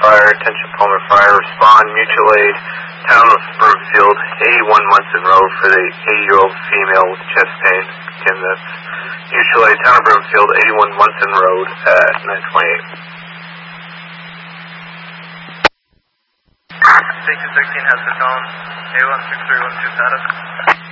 Fire, attention Palmer Fire, respond, mutual aid, town of Broomfield, 81 Munson Road for the 80-year-old female with chest pain. Again, that's mutual aid, town of Broomfield, 81 Munson Road at 928. Station 13 has the phone, A16312 status.